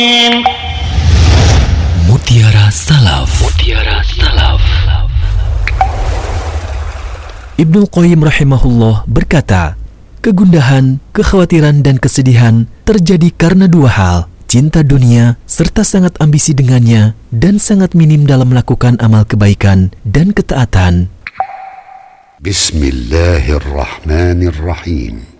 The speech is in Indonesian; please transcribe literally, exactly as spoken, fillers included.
Mutiara Salaf. Mutiara Salaf. Ibnul Qayyim rahimahullah berkata, kegundahan, kekhawatiran dan kesedihan terjadi karena dua hal, cinta dunia serta sangat ambisi dengannya dan sangat minim dalam melakukan amal kebaikan dan ketaatan. Bismillahirrahmanirrahim.